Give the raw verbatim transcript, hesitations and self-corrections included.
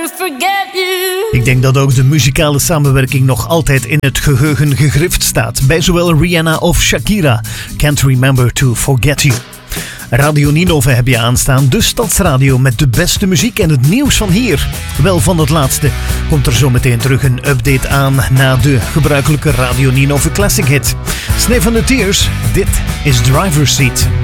forget you. Ik denk dat ook de muzikale samenwerking nog altijd in het geheugen gegrift staat. Bij zowel Rihanna of Shakira. Can't remember to forget you. Radio Ninove heb je aanstaan, de stadsradio met de beste muziek en het nieuws van hier. Wel, van het laatste komt er zo meteen terug een update aan na de gebruikelijke Radio Ninove Classic hit. Snee van de Tears, dit is Driver's Seat.